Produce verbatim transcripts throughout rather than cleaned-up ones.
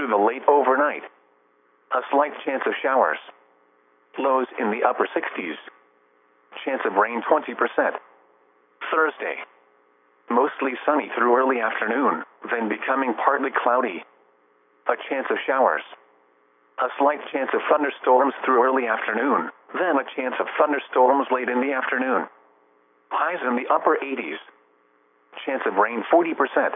through the late overnight. A slight chance of showers. Lows in the upper sixties. Chance of rain twenty percent. Thursday. Mostly sunny through early afternoon, then becoming partly cloudy. A chance of showers. A slight chance of thunderstorms through early afternoon, then a chance of thunderstorms late in the afternoon. Highs in the upper eighties. Chance of rain forty percent.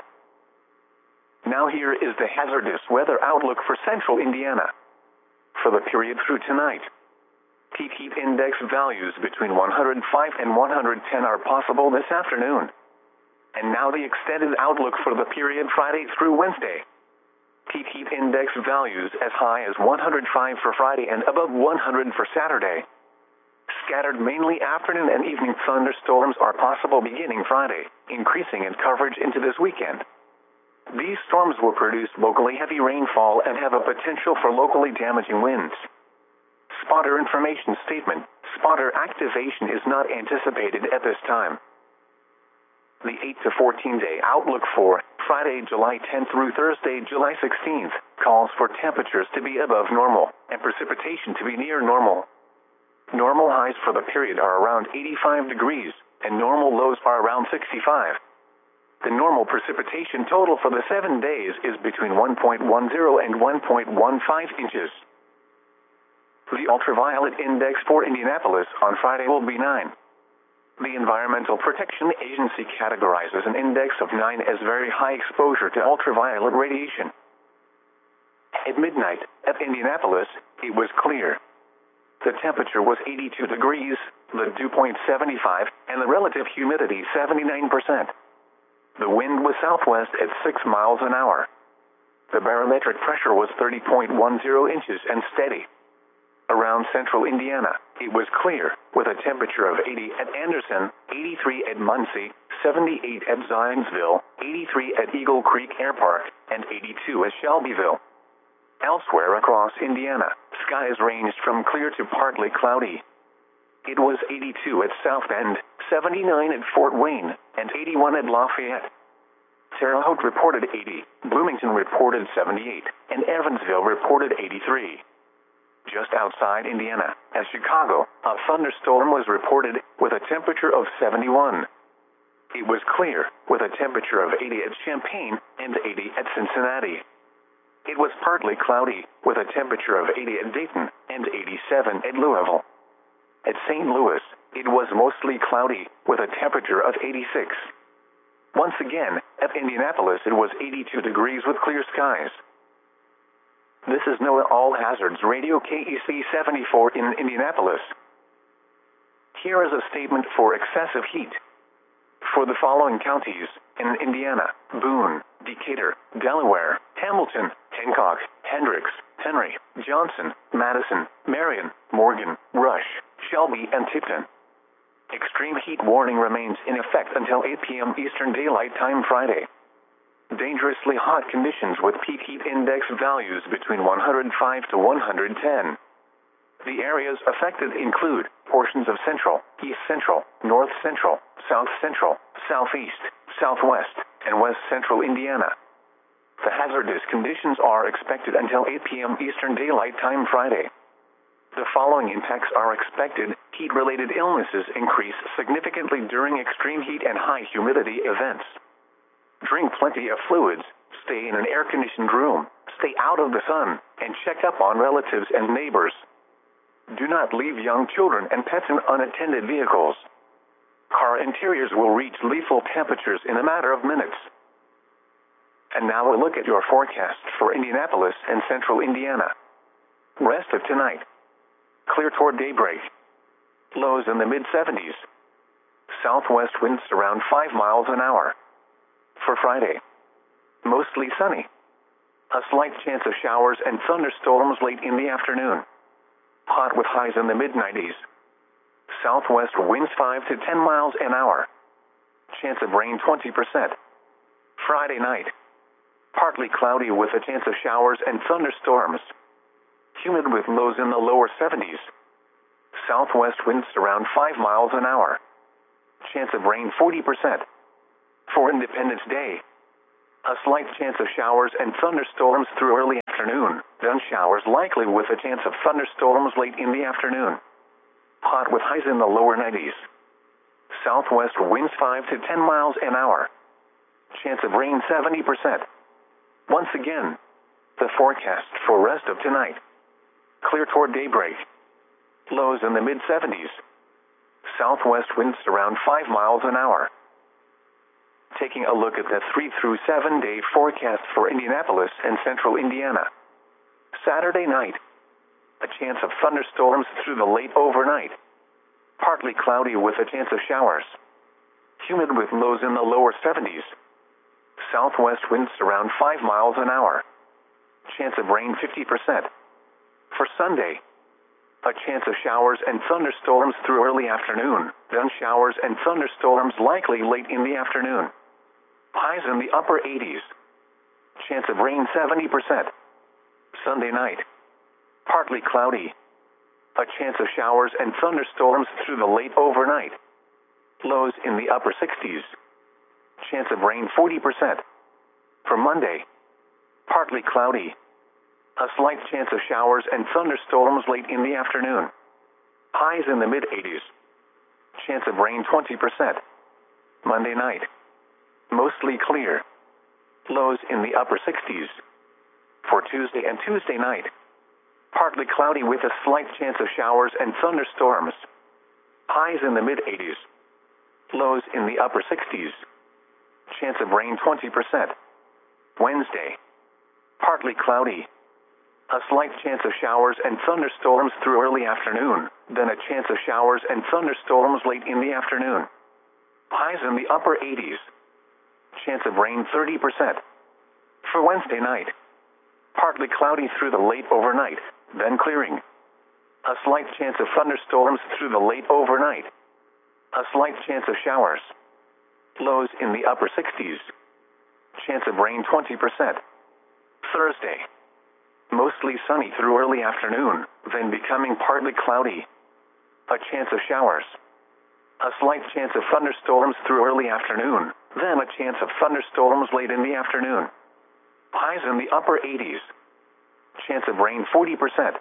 Now here is the hazardous weather outlook for central Indiana. For the period through tonight, peak heat index values between one hundred five and one hundred ten are possible this afternoon. And now the extended outlook for the period Friday through Wednesday. Peak heat index values as high as one hundred five for Friday and above one hundred for Saturday. Scattered mainly afternoon and evening thunderstorms are possible beginning Friday, increasing in coverage into this weekend. These storms will produce locally heavy rainfall and have a potential for locally damaging winds. Spotter information statement: spotter activation is not anticipated at this time. The eight to fourteen day outlook for Friday, July tenth through Thursday, July sixteenth, calls for temperatures to be above normal and precipitation to be near normal. Normal highs for the period are around eighty-five degrees, and normal lows are around sixty-five. The normal precipitation total for the seven days is between one point one zero and one point one five inches. The ultraviolet index for Indianapolis on Friday will be nine. The Environmental Protection Agency categorizes an index of nine as very high exposure to ultraviolet radiation. At midnight, at Indianapolis, it was clear. The temperature was eighty-two degrees, the dew point seventy-five, and the relative humidity seventy-nine percent. The wind was southwest at six miles an hour. The barometric pressure was thirty point one zero inches and steady. Around central Indiana, it was clear, with a temperature of eighty at Anderson, eighty-three at Muncie, seventy-eight at Zionsville, eighty-three at Eagle Creek Air Park, and eighty-two at Shelbyville. Elsewhere across Indiana, skies ranged from clear to partly cloudy. It was eighty-two at South Bend, seventy-nine at Fort Wayne, and eighty-one at Lafayette. Terre Haute reported eighty, Bloomington reported seventy-eight, and Evansville reported eighty-three. Just outside Indiana, at Chicago, a thunderstorm was reported, with a temperature of seventy-one. It was clear, with a temperature of eighty at Champaign and eighty at Cincinnati. It was partly cloudy, with a temperature of eighty at Dayton and eighty-seven at Louisville. At Saint Louis, it was mostly cloudy, with a temperature of eighty-six. Once again, at Indianapolis it was eighty-two degrees with clear skies. This is NOAA All Hazards Radio K E C seventy-four in Indianapolis. Here is a statement for excessive heat. For the following counties, in Indiana: Boone, Decatur, Delaware, Hamilton, Hancock, Hendricks, Henry, Johnson, Madison, Marion, Morgan, Rush, Shelby, and Tipton. Extreme heat warning remains in effect until eight p m Eastern Daylight Time Friday. Dangerously hot conditions with peak heat index values between one hundred five to one hundred ten. The areas affected include portions of central, east central, north central, south central, southeast, southwest, and west central Indiana. The hazardous conditions are expected until eight p m Eastern Daylight Time Friday. The following impacts are expected: heat-related illnesses increase significantly during extreme heat and high humidity events. Drink plenty of fluids, stay in an air-conditioned room, stay out of the sun, and check up on relatives and neighbors. Do not leave young children and pets in unattended vehicles. Car interiors will reach lethal temperatures in a matter of minutes. And now a look at your forecast for Indianapolis and central Indiana. Rest of tonight. Clear toward daybreak. Lows in the mid seventies. Southwest winds around five miles an hour. For Friday, mostly sunny. A slight chance of showers and thunderstorms late in the afternoon. Hot with highs in the mid nineties. Southwest winds five to ten miles an hour. Chance of rain twenty percent. Friday night, partly cloudy with a chance of showers and thunderstorms. Humid with lows in the lower seventies. Southwest winds around five miles an hour. Chance of rain forty percent. For Independence Day, a slight chance of showers and thunderstorms through early afternoon, then showers likely with a chance of thunderstorms late in the afternoon. Hot with highs in the lower nineties. Southwest winds five to ten miles an hour. Chance of rain seventy percent. Once again, the forecast for rest of tonight. Clear toward daybreak. Lows in the mid seventies. Southwest winds around five miles an hour. Taking a look at the three through seven day forecast for Indianapolis and central Indiana. Saturday night. A chance of thunderstorms through the late overnight. Partly cloudy with a chance of showers. Humid with lows in the lower seventies. Southwest winds around five miles an hour. Chance of rain fifty percent. For Sunday, a chance of showers and thunderstorms through early afternoon, then showers and thunderstorms likely late in the afternoon. Highs in the upper eighties. Chance of rain seventy percent. Sunday night, partly cloudy. A chance of showers and thunderstorms through the late overnight. Lows in the upper sixties. Chance of rain forty percent. For Monday, partly cloudy. A slight chance of showers and thunderstorms late in the afternoon. Highs in the mid eighties. Chance of rain twenty percent. Monday night, mostly clear. Lows in the upper sixties. For Tuesday and Tuesday night, partly cloudy with a slight chance of showers and thunderstorms. Highs in the mid eighties. Lows in the upper sixties. Chance of rain twenty percent. Wednesday, partly cloudy. A slight chance of showers and thunderstorms through early afternoon, then a chance of showers and thunderstorms late in the afternoon. Highs in the upper eighties. Chance of rain thirty percent. For Wednesday night, partly cloudy through the late overnight, then clearing. A slight chance of thunderstorms through the late overnight. A slight chance of showers. Lows in the upper sixties. Chance of rain twenty percent. Thursday, mostly sunny through early afternoon, then becoming partly cloudy. A chance of showers. A slight chance of thunderstorms through early afternoon, then a chance of thunderstorms late in the afternoon. Highs in the upper eighties. Chance of rain forty percent.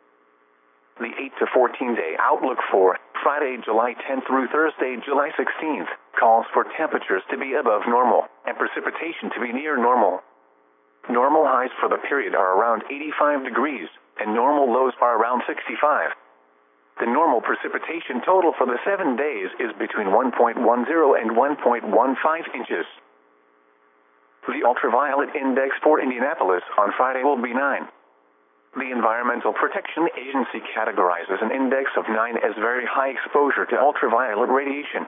The eight to fourteen day outlook for Friday, July tenth through Thursday, July sixteenth, calls for temperatures to be above normal and precipitation to be near normal. Normal highs for the period are around eighty-five degrees, and normal lows are around sixty-five. The normal precipitation total for the seven days is between one point one zero and one point one five inches. The ultraviolet index for Indianapolis on Friday will be nine. The Environmental Protection Agency categorizes an index of nine as very high exposure to ultraviolet radiation.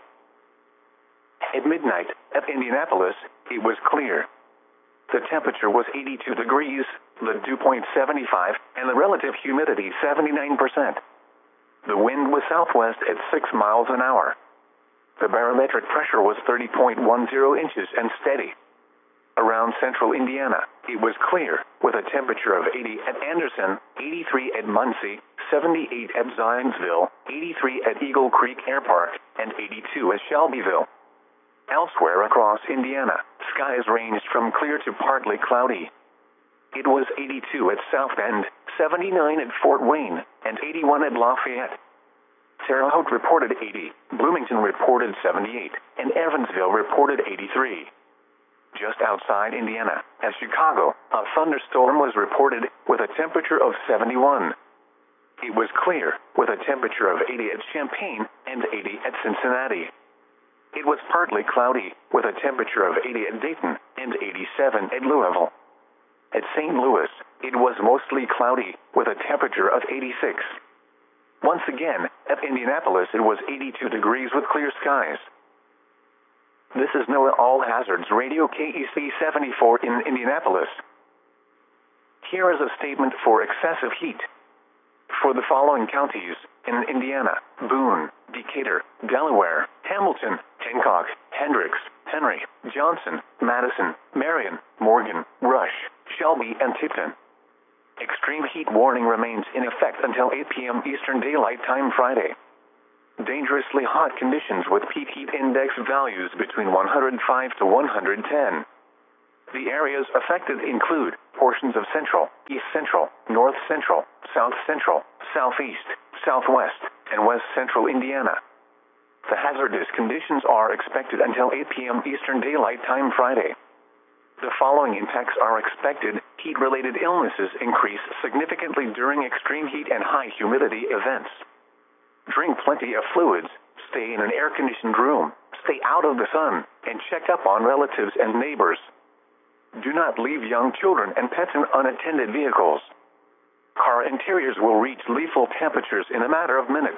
At midnight, at Indianapolis, it was clear. The temperature was eighty-two degrees, the dew point seventy-five, and the relative humidity seventy-nine percent. The wind was southwest at six miles an hour. The barometric pressure was thirty point one zero inches and steady. Around central Indiana, it was clear, with a temperature of eighty at Anderson, eighty-three at Muncie, seventy-eight at Zionsville, eighty-three at Eagle Creek Air Park, and eighty-two at Shelbyville. Elsewhere across Indiana, skies ranged from clear to partly cloudy. It was eighty-two at South Bend, seventy-nine at Fort Wayne, and eighty-one at Lafayette. Terre Haute reported eighty, Bloomington reported seventy-eight, and Evansville reported eighty-three. Just outside Indiana, at Chicago, a thunderstorm was reported with a temperature of seventy-one. It was clear, with a temperature of eighty at Champaign and eighty at Cincinnati. It was partly cloudy, with a temperature of eighty at Dayton and eighty-seven at Louisville. At Saint Louis, it was mostly cloudy, with a temperature of eighty-six. Once again, at Indianapolis it was eighty-two degrees with clear skies. This is NOAA All Hazards Radio K E C seventy-four in Indianapolis. Here is a statement for excessive heat. For the following counties, in Indiana: Boone, Decatur, Delaware, Hamilton, Hancock, Hendricks, Henry, Johnson, Madison, Marion, Morgan, Rush, Shelby, and Tipton. Extreme heat warning remains in effect until eight p m Eastern Daylight Time Friday. Dangerously hot conditions with peak heat index values between one hundred five to one hundred ten. The areas affected include portions of central, east central, north central, south central, southeast, southwest, and west central Indiana. The hazardous conditions are expected until eight p m Eastern Daylight Time Friday. The following impacts are expected. Heat-related illnesses increase significantly during extreme heat and high humidity events. Drink plenty of fluids, stay in an air-conditioned room, stay out of the sun, and check up on relatives and neighbors. Do not leave young children and pets in unattended vehicles. Car interiors will reach lethal temperatures in a matter of minutes.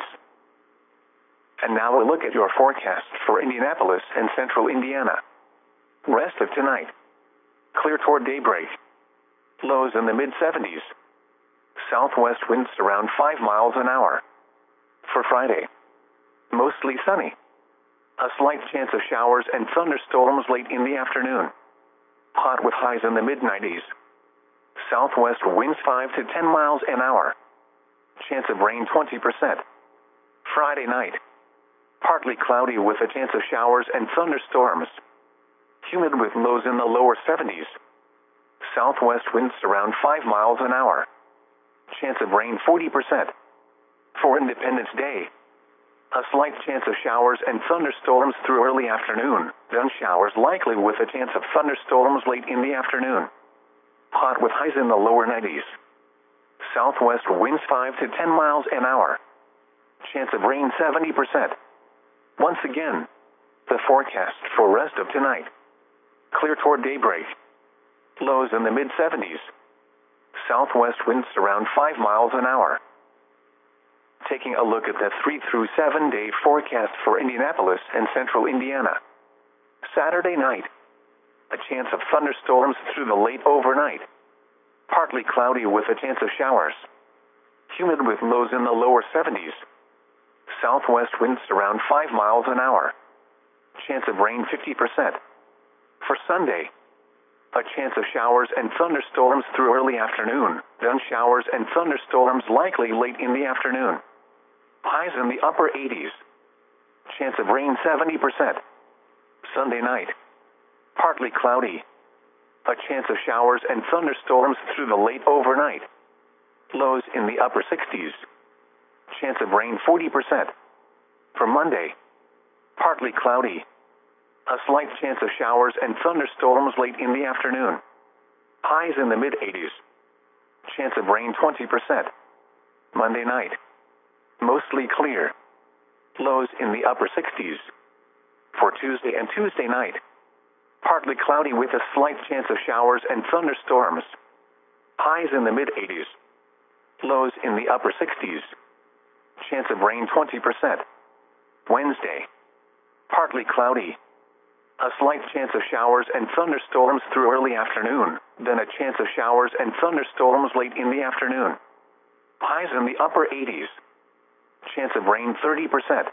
And now a look at your forecast for Indianapolis and central Indiana. Rest of tonight. Clear toward daybreak. Lows in the mid seventies. Southwest winds around five miles an hour. For Friday. Mostly sunny. A slight chance of showers and thunderstorms late in the afternoon. Hot with highs in the mid nineties. Southwest winds five to ten miles an hour. Chance of rain twenty percent. Friday night. Partly cloudy with a chance of showers and thunderstorms. Humid with lows in the lower seventies. Southwest winds around five miles an hour. Chance of rain forty percent. For Independence Day. A slight chance of showers and thunderstorms through early afternoon, then showers likely with a chance of thunderstorms late in the afternoon. Hot with highs in the lower nineties. Southwest winds five to ten miles an hour. Chance of rain seventy percent. Once again, the forecast for rest of tonight. Clear toward daybreak. Lows in the mid seventies. Southwest winds around five miles an hour. Taking a look at the three through seven day forecast for Indianapolis and central Indiana. Saturday night. A chance of thunderstorms through the late overnight. Partly cloudy with a chance of showers. Humid with lows in the lower seventies. Southwest winds around five miles an hour. Chance of rain fifty percent. For Sunday. A chance of showers and thunderstorms through early afternoon, then showers and thunderstorms likely late in the afternoon. Highs in the upper eighties. Chance of rain seventy percent. Sunday night. Partly cloudy. A chance of showers and thunderstorms through the late overnight. Lows in the upper sixties. Chance of rain forty percent. For Monday. Partly cloudy. A slight chance of showers and thunderstorms late in the afternoon. Highs in the mid eighties. Chance of rain twenty percent. Monday night. Mostly clear. Lows in the upper sixties. For Tuesday and Tuesday night. Partly cloudy with a slight chance of showers and thunderstorms. Highs in the mid eighties. Lows in the upper sixties. Chance of rain twenty percent. Wednesday. Partly cloudy. A slight chance of showers and thunderstorms through early afternoon, then a chance of showers and thunderstorms late in the afternoon. Highs in the upper eighties. Chance of rain thirty percent.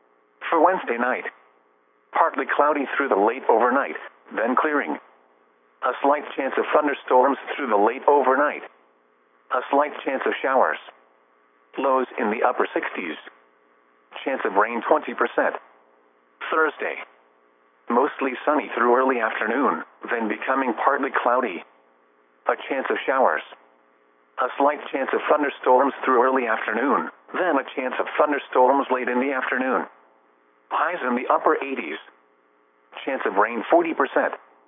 For Wednesday night. Partly cloudy through the late overnight, then clearing. A slight chance of thunderstorms through the late overnight. A slight chance of showers. Lows in the upper sixties. Chance of rain twenty percent. Thursday. Mostly sunny through early afternoon, then becoming partly cloudy. A chance of showers. A slight chance of thunderstorms through early afternoon, then a chance of thunderstorms late in the afternoon. Highs in the upper eighties. Chance of rain forty percent.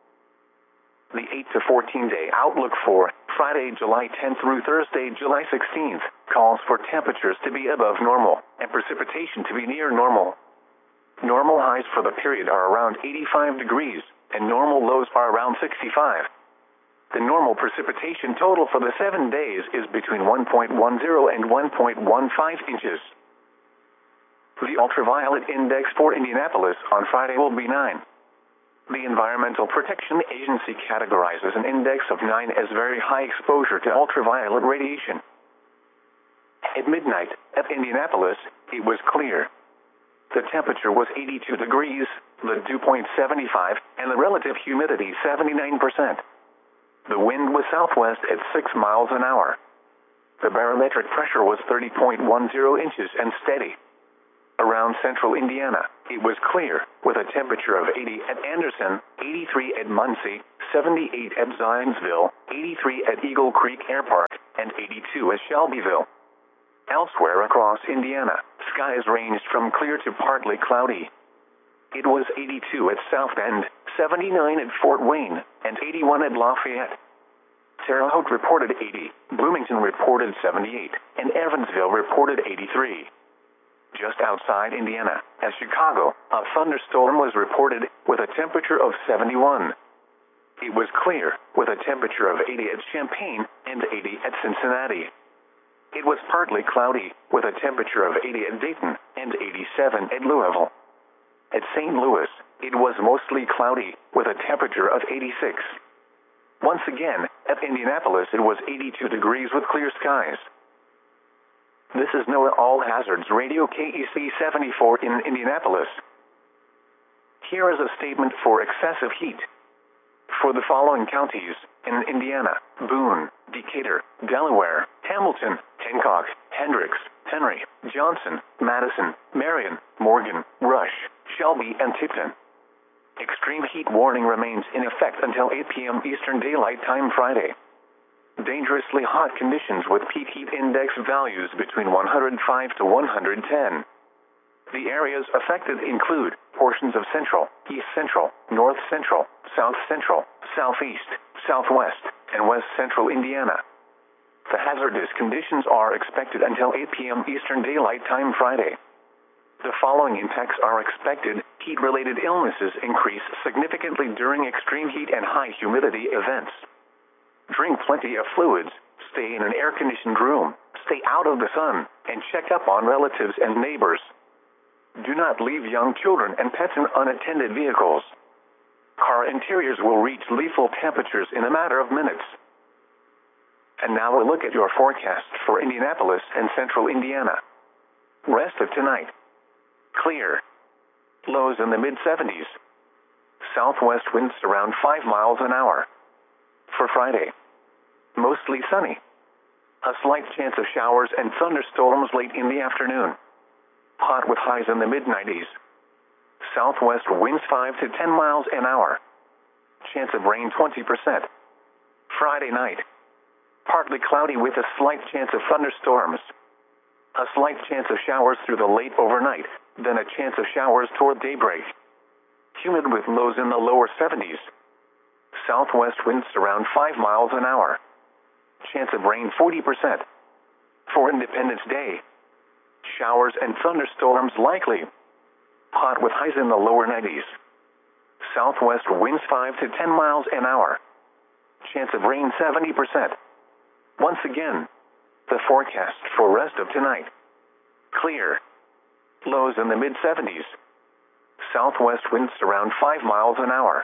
The eight to fourteen day outlook for Friday, July tenth through Thursday, July sixteenth, calls for temperatures to be above normal and precipitation to be near normal. Normal highs for the period are around eighty-five degrees, and normal lows are around sixty-five. The normal precipitation total for the seven days is between one point one zero and one point one five inches. The ultraviolet index for Indianapolis on Friday will be nine. The Environmental Protection Agency categorizes an index of nine as very high exposure to ultraviolet radiation. At midnight, at Indianapolis, it was clear. The temperature was eighty-two degrees, the dew point seventy-five, and the relative humidity seventy-nine percent. The wind was southwest at six miles an hour. The barometric pressure was thirty point one zero inches and steady. Around central Indiana, it was clear, with a temperature of eighty at Anderson, eighty-three at Muncie, seventy-eight at Zionsville, eighty-three at Eagle Creek Air Park, and eighty-two at Shelbyville. Elsewhere across Indiana, skies ranged from clear to partly cloudy. It was eighty-two at South Bend, seventy-nine at Fort Wayne, and eighty-one at Lafayette. Terre Haute reported eighty, Bloomington reported seventy-eight, and Evansville reported eighty-three. Just outside Indiana, at Chicago, a thunderstorm was reported, with a temperature of seventy-one. It was clear, with a temperature of eighty at Champaign and eighty at Cincinnati. It was partly cloudy, with a temperature of eighty at Dayton and eighty-seven at Louisville. At Saint Louis, it was mostly cloudy, with a temperature of eighty-six. Once again, at Indianapolis it was eighty-two degrees with clear skies. This is NOAA All Hazards Radio K E C seventy-four in Indianapolis. Here is a statement for excessive heat. For the following counties, in Indiana: Boone, Decatur, Delaware, Hamilton, Hancock, Hendricks, Henry, Johnson, Madison, Marion, Morgan, Rush, Shelby, and Tipton. Extreme heat warning remains in effect until eight p m Eastern Daylight Time Friday. Dangerously hot conditions with peak heat index values between one hundred five to one hundred ten. The areas affected include portions of central, east central, north central, south central, southeast, southwest, and west central Indiana. The hazardous conditions are expected until eight p m Eastern Daylight Time Friday. The following impacts are expected. Heat-related illnesses increase significantly during extreme heat and high humidity events. Drink plenty of fluids, stay in an air-conditioned room, stay out of the sun, and check up on relatives and neighbors. Do not leave young children and pets in unattended vehicles. Car interiors will reach lethal temperatures in a matter of minutes. And now a look at your forecast for Indianapolis and central Indiana. Rest of tonight: clear. Lows in the mid seventies. Southwest winds around five miles an hour. For Friday: mostly sunny. A slight chance of showers and thunderstorms late in the afternoon. Hot with highs in the mid nineties. Southwest winds five to ten miles an hour. Chance of rain twenty percent. Friday night: partly cloudy with a slight chance of thunderstorms. A slight chance of showers through the late overnight, then a chance of showers toward daybreak. Humid with lows in the lower seventies. Southwest winds around five miles an hour. Chance of rain forty percent. For Independence Day: showers and thunderstorms likely. Hot with highs in the lower nineties. Southwest winds five to ten miles an hour. Chance of rain seventy percent. Once again, the forecast for rest of tonight: clear. Lows in the mid seventies. Southwest winds around five miles an hour.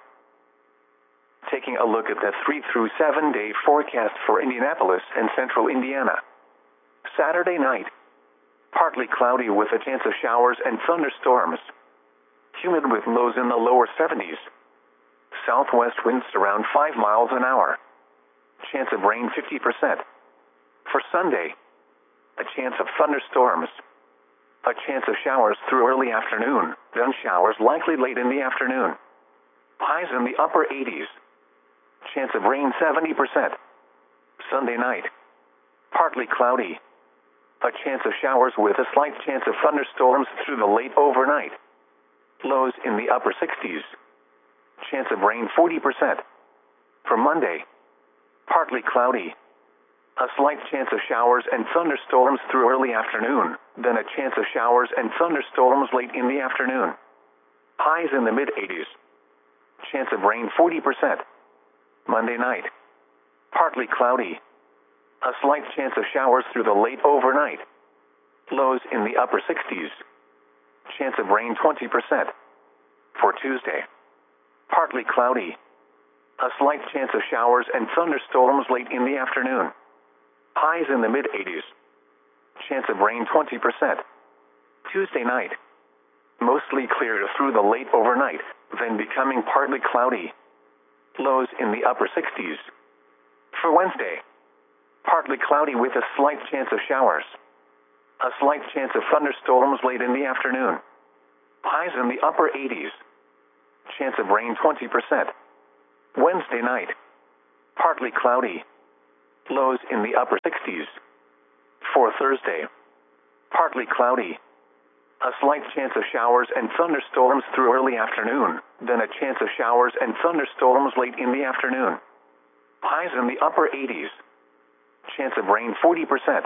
Taking a look at the three through seven day forecast for Indianapolis and central Indiana. Saturday night: partly cloudy with a chance of showers and thunderstorms. Humid with lows in the lower seventies. Southwest winds around five miles an hour. Chance of rain fifty percent. For Sunday: a chance of thunderstorms. A chance of showers through early afternoon, then showers likely late in the afternoon. Highs in the upper eighties. Chance of rain seventy percent. Sunday night: partly cloudy. A chance of showers with a slight chance of thunderstorms through the late overnight. Lows in the upper sixties. Chance of rain forty percent. For Monday: partly cloudy. A slight chance of showers and thunderstorms through early afternoon, then a chance of showers and thunderstorms late in the afternoon. Highs in the mid eighties. Chance of rain forty percent. Monday night: partly cloudy. A slight chance of showers through the late overnight. Lows in the upper sixties. Chance of rain twenty percent. For Tuesday: partly cloudy. A slight chance of showers and thunderstorms late in the afternoon. Highs in the mid eighties. Chance of rain twenty percent. Tuesday night: mostly clear through the late overnight, then becoming partly cloudy. Lows in the upper sixties. For Wednesday: partly cloudy with a slight chance of showers. A slight chance of thunderstorms late in the afternoon. Highs in the upper eighties. Chance of rain twenty percent. Wednesday night, partly cloudy. Lows in the upper sixties. For Thursday, partly cloudy. A slight chance of showers and thunderstorms through early afternoon, then a chance of showers and thunderstorms late in the afternoon. Highs in the upper eighties. Chance of rain forty percent.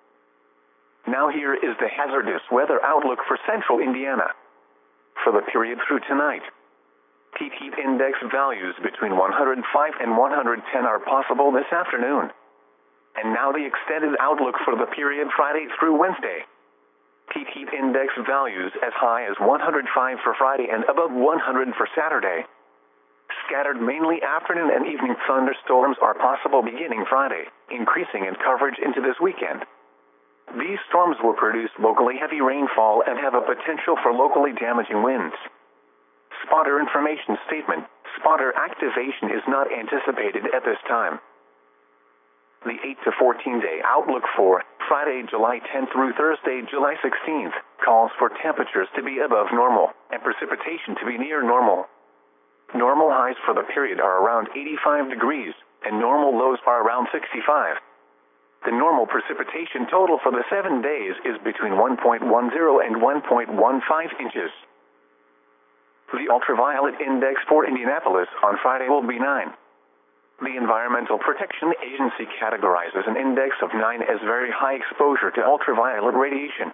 Now here is the hazardous weather outlook for central Indiana. For the period through tonight, heat heat index values between one hundred five and one hundred ten are possible this afternoon. And now the extended outlook for the period Friday through Wednesday. Heat heat index values as high as one hundred five for Friday and above one hundred for Saturday. Scattered mainly afternoon and evening thunderstorms are possible beginning Friday, increasing in coverage into this weekend. These storms will produce locally heavy rainfall and have a potential for locally damaging winds. Spotter information statement: spotter activation is not anticipated at this time. The eight to fourteen day outlook for Friday, July tenth through Thursday, July sixteenth, calls for temperatures to be above normal and precipitation to be near normal. Normal highs for the period are around eighty-five degrees, and normal lows are around sixty-five. The normal precipitation total for the seven days is between one point one zero and one point one five inches. The ultraviolet index for Indianapolis on Friday will be nine. The Environmental Protection Agency categorizes an index of nine as very high exposure to ultraviolet radiation.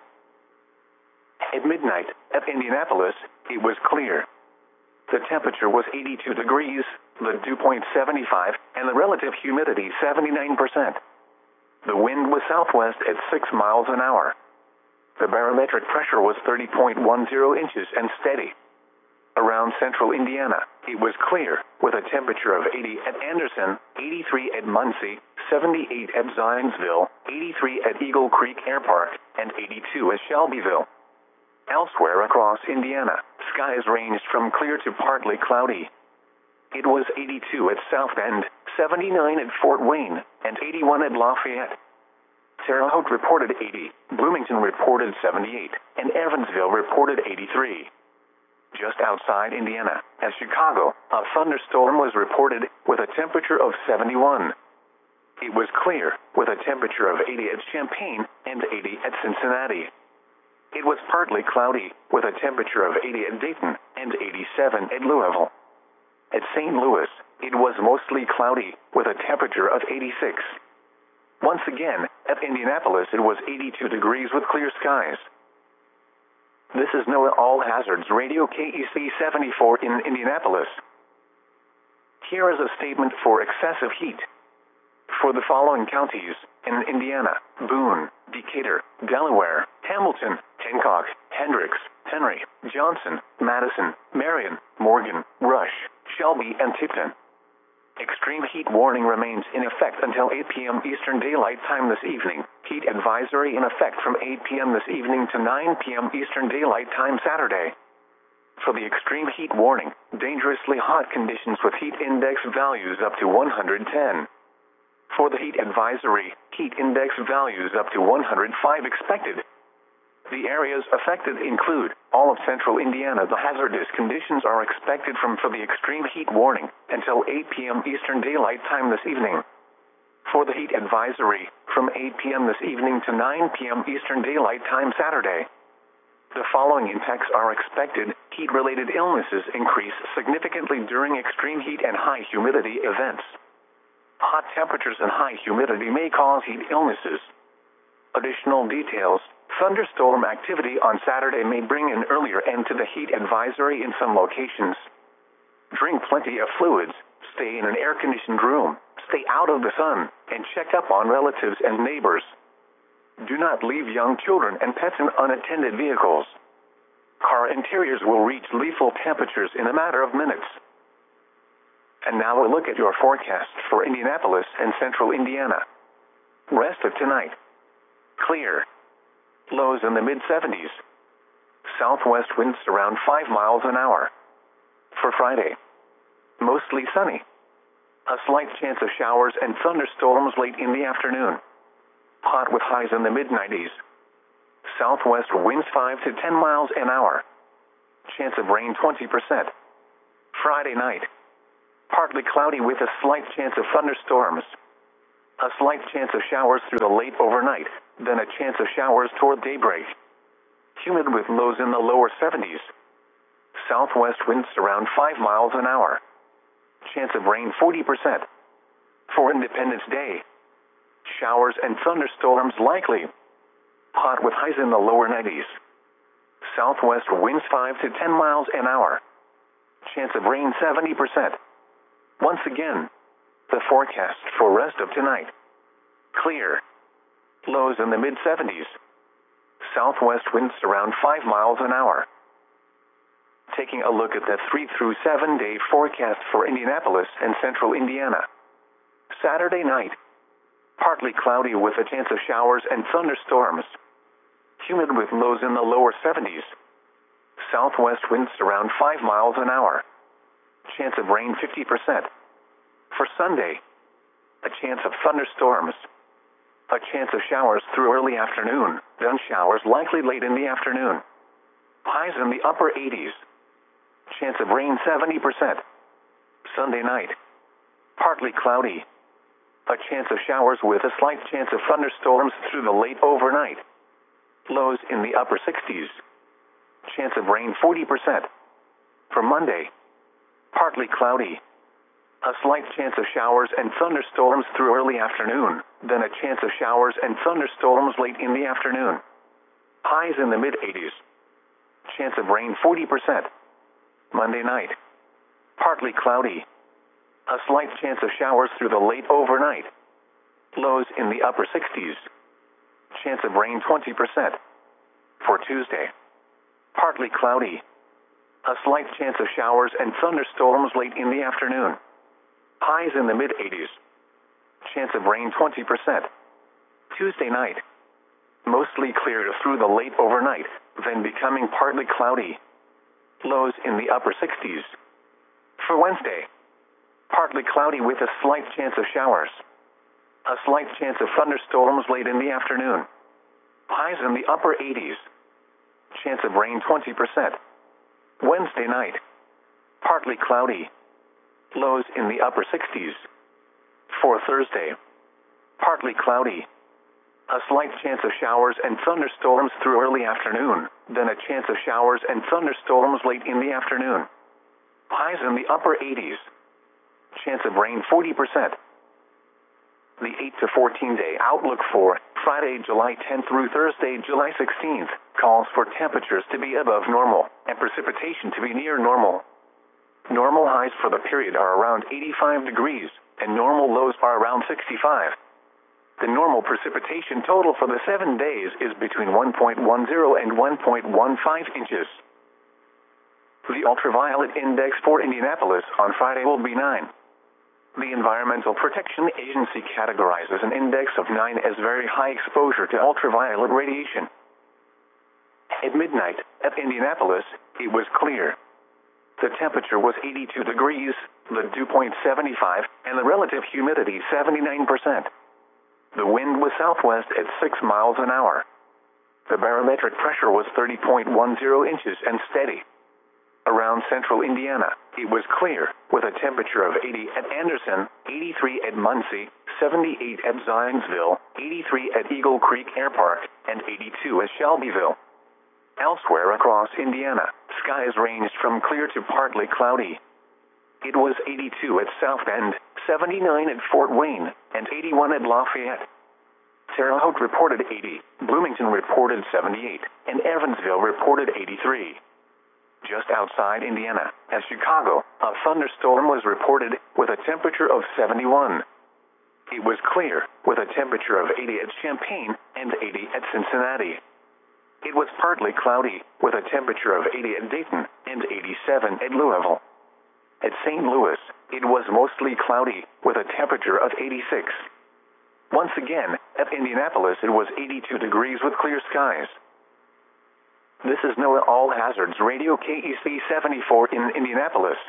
At midnight, at Indianapolis, it was clear. The temperature was eighty-two degrees, the dew point seventy-five, and the relative humidity seventy-nine percent. The wind was southwest at six miles an hour. The barometric pressure was thirty point one zero inches and steady. Around central Indiana, it was clear, with a temperature of eighty at Anderson, eighty-three at Muncie, seventy-eight at Zionsville, eighty-three at Eagle Creek Air Park, and eighty-two at Shelbyville. Elsewhere across Indiana, skies ranged from clear to partly cloudy. It was eighty-two at South Bend, seventy-nine at Fort Wayne, and eighty-one at Lafayette. Terre Haute reported eighty, Bloomington reported seventy-eight, and Evansville reported eighty-three. Just outside Indiana, at Chicago, a thunderstorm was reported, with a temperature of seventy-one. It was clear, with a temperature of eighty at Champaign and eighty at Cincinnati. It was partly cloudy, with a temperature of eighty at Dayton and eighty-seven at Louisville. At Saint Louis, it was mostly cloudy, with a temperature of eighty-six. Once again, at Indianapolis it was eighty-two degrees with clear skies. This is NOAA All Hazards Radio K E C seventy-four in Indianapolis. Here is a statement for excessive heat. For the following counties, in Indiana: Boone, Decatur, Delaware, Hamilton, Hancock, Hendricks, Henry, Johnson, Madison, Marion, Morgan, Rush, Shelby, and Tipton. Extreme heat warning remains in effect until eight p m Eastern Daylight Time this evening. Heat advisory in effect from eight p m this evening to nine p m Eastern Daylight Time Saturday. For the extreme heat warning, dangerously hot conditions with heat index values up to one hundred ten. For the heat advisory, heat index values up to one hundred five expected. The areas affected include all of central Indiana. The hazardous conditions are expected from for the extreme heat warning until eight p m Eastern Daylight Time this evening. For the heat advisory, from eight p m this evening to nine p m Eastern Daylight Time Saturday. The following impacts are expected. Heat-related illnesses increase significantly during extreme heat and high humidity events. Hot temperatures and high humidity may cause heat illnesses. Additional details: thunderstorm activity on Saturday may bring an earlier end to the heat advisory in some locations. Drink plenty of fluids, stay in an air-conditioned room, stay out of the sun, and check up on relatives and neighbors. Do not leave young children and pets in unattended vehicles. Car interiors will reach lethal temperatures in a matter of minutes. And now a look at your forecast for Indianapolis and central Indiana. Rest of tonight: clear. Lows in the mid seventies. Southwest winds around five miles an hour. For Friday, mostly sunny. A slight chance of showers and thunderstorms late in the afternoon. Hot with highs in the mid nineties. Southwest winds five to ten miles an hour. Chance of rain twenty percent. Friday night, Partly cloudy with a slight chance of thunderstorms. A slight chance of showers through the late overnight, then a chance of showers toward daybreak. Humid with lows in the lower seventies. Southwest winds around five miles an hour. Chance of rain forty percent. For Independence Day, showers and thunderstorms likely. Hot with highs in the lower nineties. Southwest winds five to ten miles an hour. Chance of rain seventy percent. Once again, the forecast for rest of tonight. Clear. Lows in the mid seventies. Southwest winds around five miles an hour. Taking a look at the three through seven day forecast for Indianapolis and central Indiana. Saturday night. Partly cloudy with a chance of showers and thunderstorms. Humid with lows in the lower seventies. Southwest winds around five miles an hour. Chance of rain fifty percent. For Sunday, a chance of thunderstorms. A chance of showers through early afternoon, then showers likely late in the afternoon. Highs in the upper eighties. Chance of rain seventy percent. Sunday night, partly cloudy. A chance of showers with a slight chance of thunderstorms through the late overnight. Lows in the upper sixties. Chance of rain forty percent. For Monday, partly cloudy. A slight chance of showers and thunderstorms through early afternoon, then a chance of showers and thunderstorms late in the afternoon. Highs in the mid eighties. Chance of rain forty percent. Monday night, partly cloudy. A slight chance of showers through the late overnight. Lows in the upper sixties. Chance of rain twenty percent. For Tuesday, partly cloudy. A slight chance of showers and thunderstorms late in the afternoon. Highs in the mid eighties. Chance of rain twenty percent. Tuesday night, mostly clear through the late overnight, then becoming partly cloudy. Lows in the upper sixties. For Wednesday, partly cloudy with a slight chance of showers. A slight chance of thunderstorms late in the afternoon. Highs in the upper eighties. Chance of rain twenty percent. Wednesday night, partly cloudy. Lows in the upper sixties. For Thursday, partly cloudy. A slight chance of showers and thunderstorms through early afternoon, then a chance of showers and thunderstorms late in the afternoon. Highs in the upper eighties. Chance of rain forty percent. The eight to fourteen day outlook for Friday, July tenth through Thursday, July sixteenth, calls for temperatures to be above normal and precipitation to be near normal. Normal highs for the period are around eighty-five degrees, and normal lows are around sixty-five. The normal precipitation total for the seven days is between one point one zero and one point one five inches. The ultraviolet index for Indianapolis on Friday will be nine. The Environmental Protection Agency categorizes an index of nine as very high exposure to ultraviolet radiation. At midnight, at Indianapolis, it was clear. The temperature was eighty-two degrees, the dew point seventy-five, and the relative humidity seventy-nine percent. The wind was southwest at six miles an hour. The barometric pressure was thirty point one zero inches and steady. Around central Indiana, it was clear, with a temperature of eighty at Anderson, eighty-three at Muncie, seventy-eight at Zionsville, eighty-three at Eagle Creek Air Park, and eighty-two at Shelbyville. Elsewhere across Indiana, skies ranged from clear to partly cloudy. It was eighty-two at South Bend, seventy-nine at Fort Wayne, and eighty-one at Lafayette. Terre Haute reported eighty, Bloomington reported seventy-eight, and Evansville reported eighty-three. Just outside Indiana, at Chicago, a thunderstorm was reported with a temperature of seventy-one. It was clear, with a temperature of eighty at Champaign and eighty at Cincinnati. It was partly cloudy, with a temperature of eighty at Dayton and eighty-seven at Louisville. At Saint Louis, it was mostly cloudy, with a temperature of eighty-six. Once again, at Indianapolis it was eighty-two degrees with clear skies. This is NOAA All Hazards Radio K E C seventy-four in Indianapolis.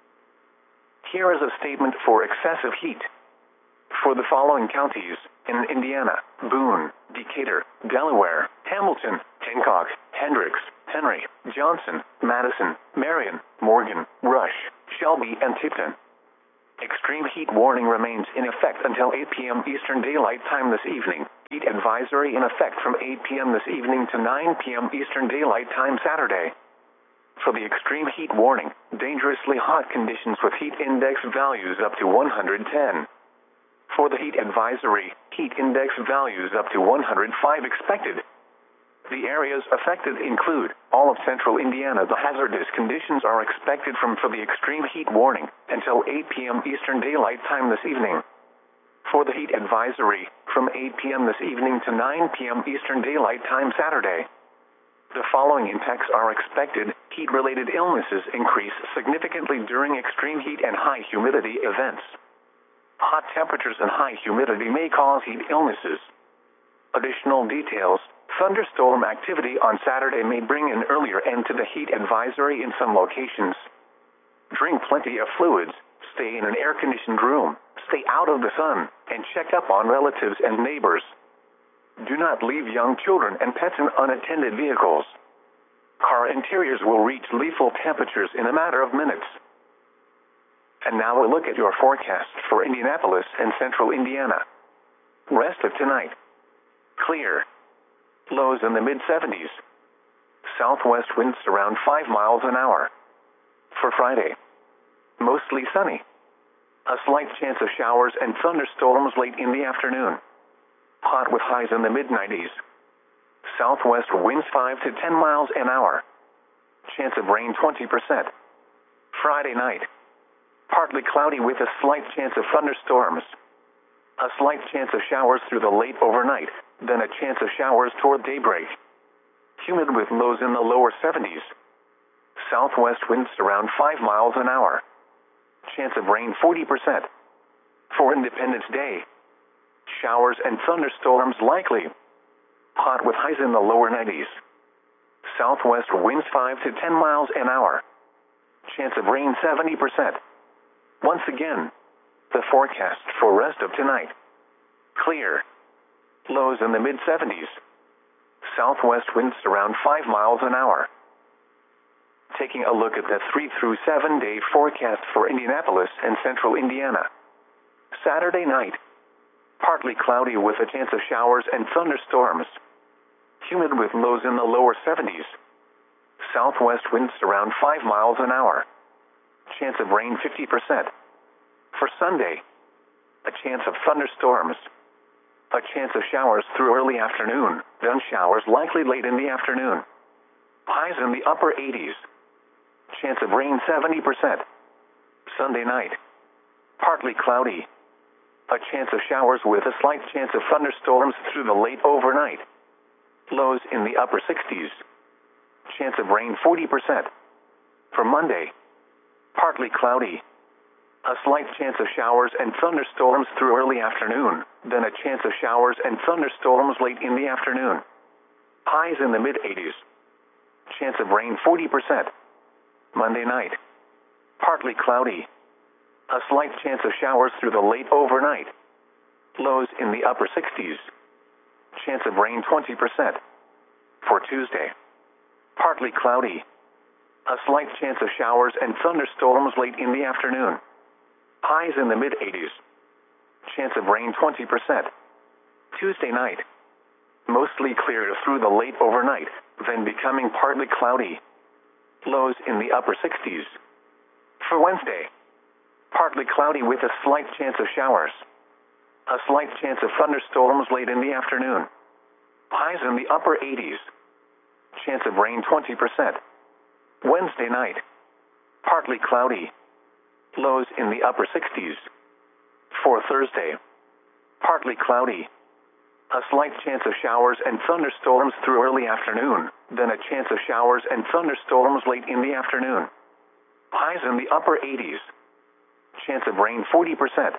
Here is a statement for excessive heat. For the following counties, in Indiana: Boone, Decatur, Delaware, Hamilton, Hancock, Hendricks, Henry, Johnson, Madison, Marion, Morgan, Rush, Shelby, and Tipton. Extreme heat warning remains in effect until eight p m Eastern Daylight Time this evening. Heat advisory in effect from eight p m this evening to nine p m Eastern Daylight Time Saturday. For the extreme heat warning, dangerously hot conditions with heat index values up to one hundred ten. For the heat advisory, heat index values up to one hundred five expected. The areas affected include all of central Indiana. The hazardous conditions are expected from for the extreme heat warning until eight p m Eastern Daylight Time this evening. For the heat advisory, from eight p m this evening to nine p m Eastern Daylight Time Saturday. The following impacts are expected. Heat-related illnesses increase significantly during extreme heat and high humidity events. Hot temperatures and high humidity may cause heat illnesses. Additional details. Thunderstorm activity on Saturday may bring an earlier end to the heat advisory in some locations. Drink plenty of fluids, stay in an air-conditioned room, stay out of the sun, and check up on relatives and neighbors. Do not leave young children and pets in unattended vehicles. Car interiors will reach lethal temperatures in a matter of minutes. And now a look at your forecast for Indianapolis and central Indiana. Rest of tonight. Clear. Lows in the mid seventies. Southwest winds around five miles an hour. For Friday, mostly sunny. A slight chance of showers and thunderstorms late in the afternoon. Hot with highs in the mid nineties. Southwest winds five to ten miles an hour. Chance of rain twenty percent. Friday night, partly cloudy with a slight chance of thunderstorms. A slight chance of showers through the late overnight, then a chance of showers toward daybreak. Humid with lows in the lower seventies. Southwest winds around five miles an hour. Chance of rain forty percent. For Independence Day, showers and thunderstorms likely. Hot with highs in the lower nineties. Southwest winds five to ten miles an hour. Chance of rain seventy percent. Once again, the forecast for rest of tonight. Clear. Lows in the mid seventies. Southwest winds around five miles an hour. Taking a look at the three through seven day forecast for Indianapolis and central Indiana. Saturday night, partly cloudy with a chance of showers and thunderstorms. Humid with lows in the lower seventies. Southwest winds around five miles an hour. Chance of rain fifty percent. For Sunday, a chance of thunderstorms. A chance of showers through early afternoon, then showers likely late in the afternoon. Highs in the upper eighties. Chance of rain seventy percent. Sunday night, partly cloudy. A chance of showers with a slight chance of thunderstorms through the late overnight. Lows in the upper sixties. Chance of rain forty percent. For Monday, partly cloudy. A slight chance of showers and thunderstorms through early afternoon, then a chance of showers and thunderstorms late in the afternoon. Highs in the mid eighties. Chance of rain forty percent. Monday night, partly cloudy. A slight chance of showers through the late overnight. Lows in the upper sixties. Chance of rain twenty percent. For Tuesday, partly cloudy. A slight chance of showers and thunderstorms late in the afternoon. Highs in the mid eighties. Chance of rain twenty percent. Tuesday night, mostly clear through the late overnight, then becoming partly cloudy. Lows in the upper sixties. For Wednesday, partly cloudy with a slight chance of showers. A slight chance of thunderstorms late in the afternoon. Highs in the upper eighties. Chance of rain twenty percent. Wednesday night, partly cloudy. Lows in the upper sixties. For Thursday, partly cloudy. A slight chance of showers and thunderstorms through early afternoon, then a chance of showers and thunderstorms late in the afternoon. Highs in the upper eighties. Chance of rain forty percent.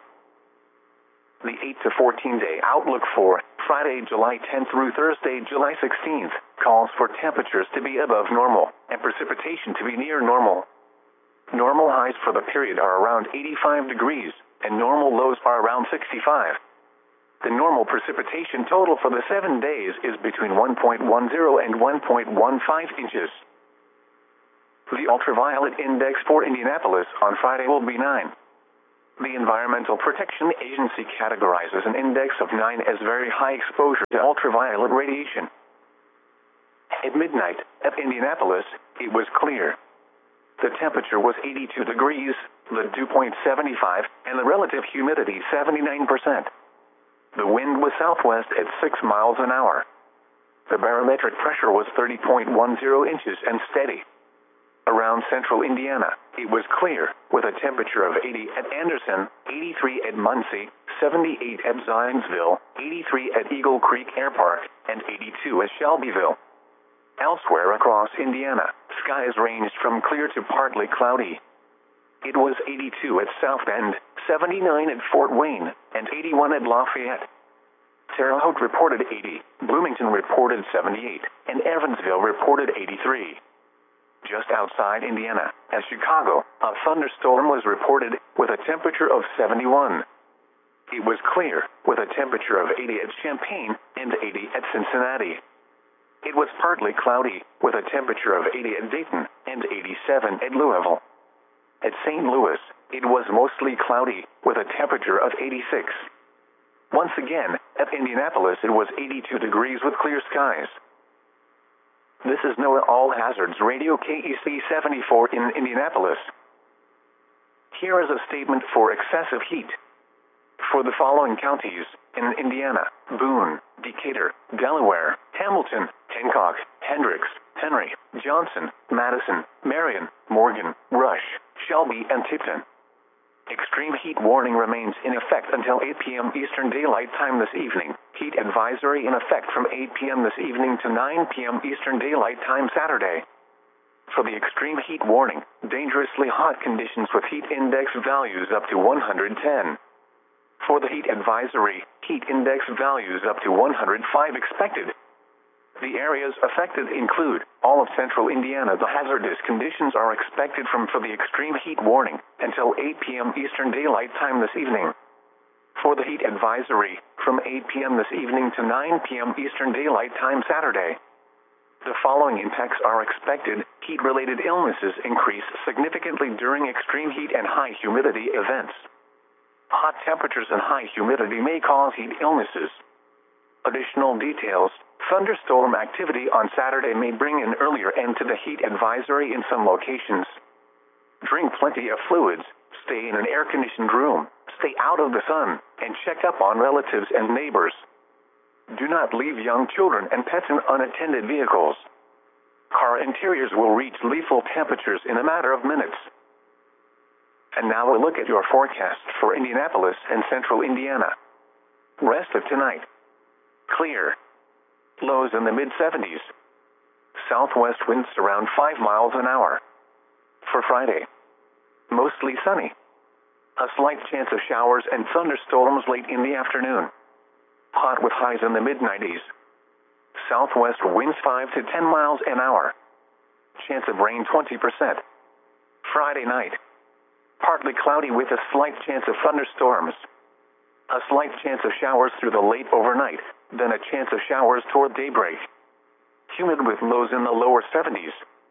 The eight to fourteen day outlook for Friday, July tenth through Thursday, July sixteenth, calls for temperatures to be above normal and precipitation to be near normal. Normal highs for the period are around eighty-five degrees, and normal lows are around sixty-five. The normal precipitation total for the seven days is between one point one zero and one point one five inches. The ultraviolet index for Indianapolis on Friday will be nine. The Environmental Protection Agency categorizes an index of nine as very high exposure to ultraviolet radiation. At midnight, at Indianapolis, it was clear. The temperature was eighty-two degrees, the dew point seventy-five, and the relative humidity seventy-nine percent. The wind was southwest at six miles an hour. The barometric pressure was thirty point one zero inches and steady. Around central Indiana, it was clear, with a temperature of eighty at Anderson, eighty-three at Muncie, seventy-eight at Zionsville, eighty-three at Eagle Creek Air Park, and eighty-two at Shelbyville. Elsewhere across Indiana, skies ranged from clear to partly cloudy. It was eighty-two at South Bend, seventy-nine at Fort Wayne, and eighty-one at Lafayette. Terre Haute reported eighty, Bloomington reported seventy-eight, and Evansville reported eighty-three. Just outside Indiana, at Chicago, a thunderstorm was reported with a temperature of seventy-one. It was clear, with a temperature of eighty at Champaign and eighty at Cincinnati. It was partly cloudy, with a temperature of eighty at Dayton and eighty-seven at Louisville. At Saint Louis, it was mostly cloudy, with a temperature of eighty-six. Once again, at Indianapolis it was eighty-two degrees with clear skies. This is NOAA All Hazards Radio K E C seventy-four in Indianapolis. Here is a statement for excessive heat. For the following counties in Indiana: Boone, Decatur, Delaware, Hamilton, Hancock, Hendricks, Henry, Johnson, Madison, Marion, Morgan, Rush, Shelby, and Tipton. Extreme heat warning remains in effect until eight p m Eastern Daylight Time this evening. Heat advisory in effect from eight p m this evening to nine p m Eastern Daylight Time Saturday. For the extreme heat warning, dangerously hot conditions with heat index values up to one hundred ten. For the heat advisory, heat index values up to one hundred five expected. The areas affected include all of central Indiana. The hazardous conditions are expected from for the extreme heat warning until eight p m Eastern Daylight Time this evening. For the heat advisory, from eight p m this evening to nine p m Eastern Daylight Time Saturday. The following impacts are expected. Heat-related illnesses increase significantly during extreme heat and high humidity events. Hot temperatures and high humidity may cause heat illnesses. Additional details: thunderstorm activity on Saturday may bring an earlier end to the heat advisory in some locations. Drink plenty of fluids, stay in an air-conditioned room, stay out of the sun, and check up on relatives and neighbors. Do not leave young children and pets in unattended vehicles. Car interiors will reach lethal temperatures in a matter of minutes. And now a look at your forecast for Indianapolis and central Indiana. Rest of tonight: clear. Lows in the mid seventies. Southwest winds around five miles an hour. For Friday, mostly sunny. A slight chance of showers and thunderstorms late in the afternoon. Hot with highs in the mid nineties. Southwest winds five to ten miles an hour. Chance of rain twenty percent. Friday night, partly cloudy with a slight chance of thunderstorms. A slight chance of showers through the late overnight, then a chance of showers toward daybreak. Humid with lows in the lower seventies.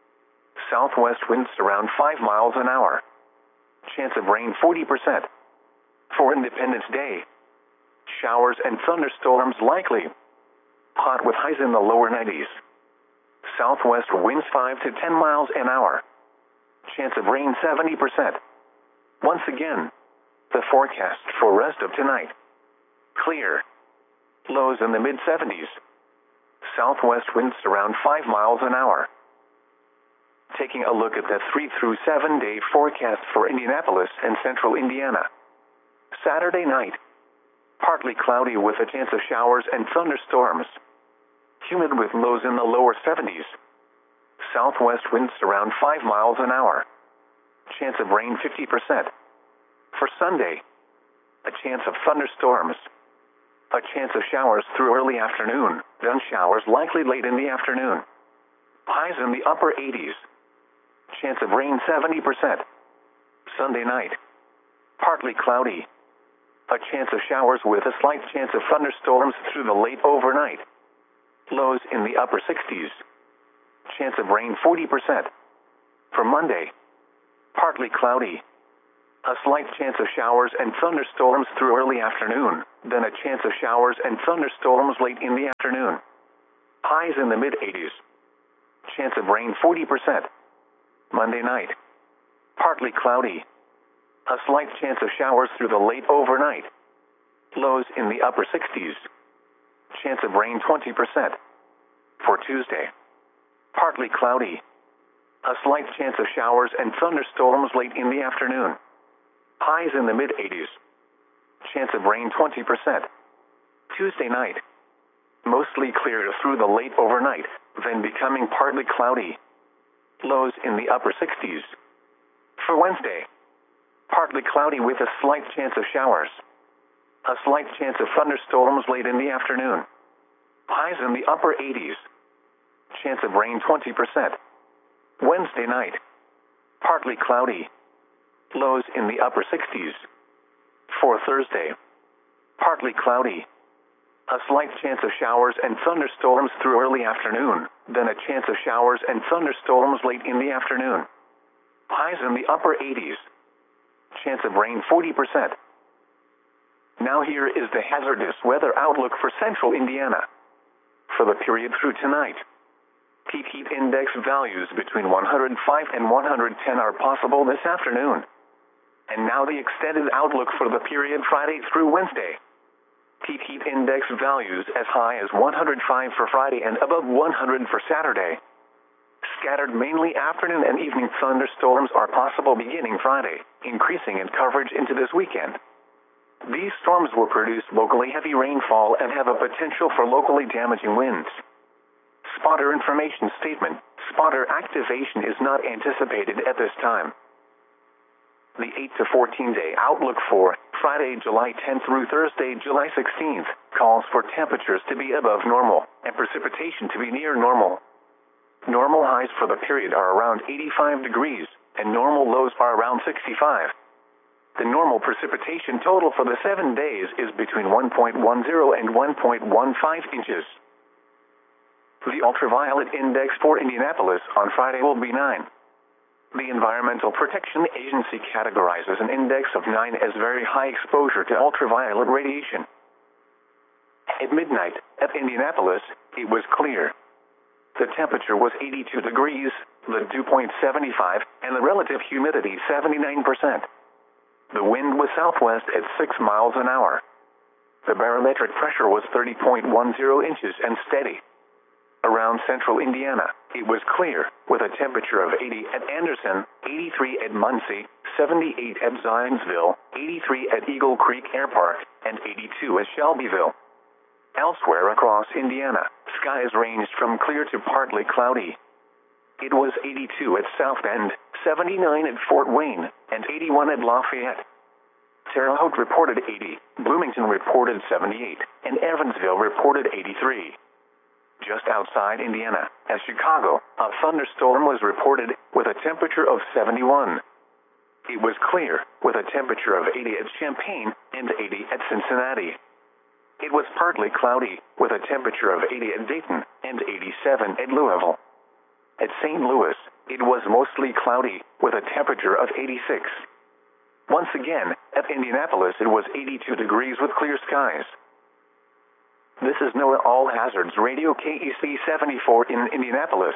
Southwest winds around five miles an hour. Chance of rain forty percent. For Independence Day, showers and thunderstorms likely. Hot with highs in the lower nineties. Southwest winds five to ten miles an hour. Chance of rain seventy percent. Once again, the forecast for rest of tonight: clear. Lows in the mid seventies. Southwest winds around five miles an hour. Taking a look at the three through seven day forecast for Indianapolis and central Indiana. Saturday night, partly cloudy with a chance of showers and thunderstorms. Humid with lows in the lower seventies. Southwest winds around five miles an hour. Chance of rain fifty percent. For Sunday, a chance of thunderstorms. A chance of showers through early afternoon, then showers likely late in the afternoon. Highs in the upper eighties. Chance of rain seventy percent. Sunday night, partly cloudy. A chance of showers with a slight chance of thunderstorms through the late overnight. Lows in the upper sixties. Chance of rain forty percent. For Monday, partly cloudy. A slight chance of showers and thunderstorms through early afternoon, then a chance of showers and thunderstorms late in the afternoon. Highs in the mid eighties. Chance of rain forty percent. Monday night. Partly cloudy. A slight chance of showers through the late overnight. Lows in the upper sixties. Chance of rain twenty percent. For Tuesday. Partly cloudy. A slight chance of showers and thunderstorms late in the afternoon. Highs in the mid eighties. Chance of rain twenty percent. Tuesday night. Mostly clear through the late overnight, then becoming partly cloudy. Lows in the upper sixties. For Wednesday. Partly cloudy with a slight chance of showers. A slight chance of thunderstorms late in the afternoon. Highs in the upper eighties. Chance of rain twenty percent. Wednesday night. Partly cloudy. Lows in the upper sixties. For Thursday. Partly cloudy. A slight chance of showers and thunderstorms through early afternoon, then a chance of showers and thunderstorms late in the afternoon. Highs in the upper eighties. Chance of rain forty percent. Now here is the hazardous weather outlook for central Indiana. For the period through tonight. Peak heat index values between one hundred five and one hundred ten are possible this afternoon. And now the extended outlook for the period Friday through Wednesday. Peak heat index values as high as one hundred five for Friday and above one hundred for Saturday. Scattered mainly afternoon and evening thunderstorms are possible beginning Friday, increasing in coverage into this weekend. These storms will produce locally heavy rainfall and have a potential for locally damaging winds. Spotter information statement: spotter activation is not anticipated at this time. The eight to fourteen day outlook for Friday, July tenth through Thursday, July sixteenth, calls for temperatures to be above normal and precipitation to be near normal. Normal highs for the period are around eighty-five degrees, and normal lows are around sixty-five. The normal precipitation total for the seven days is between one point one zero and one point one five inches. The ultraviolet index for Indianapolis on Friday will be nine. The Environmental Protection Agency categorizes an index of nine as very high exposure to ultraviolet radiation. At midnight, at Indianapolis, it was clear. The temperature was eighty-two degrees, the dew point seventy-five, and the relative humidity seventy-nine percent. The wind was southwest at six miles an hour. The barometric pressure was thirty point one zero inches and steady. Around central Indiana, it was clear, with a temperature of eighty at Anderson, eighty-three at Muncie, seventy-eight at Zionsville, eighty-three at Eagle Creek Air Park, and eighty-two at Shelbyville. Elsewhere across Indiana, skies ranged from clear to partly cloudy. It was eighty-two at South Bend, seventy-nine at Fort Wayne, and eighty-one at Lafayette. Terre Haute reported eighty, Bloomington reported seventy-eight, and Evansville reported eighty-three. Just outside Indiana, at Chicago, a thunderstorm was reported, with a temperature of seventy-one. It was clear, with a temperature of eighty at Champaign, and eighty at Cincinnati. It was partly cloudy, with a temperature of eighty at Dayton, and eighty-seven at Louisville. At Saint Louis, it was mostly cloudy, with a temperature of eighty-six. Once again, at Indianapolis it was eighty-two degrees with clear skies. This is NOAA All Hazards Radio K E C seventy-four in Indianapolis.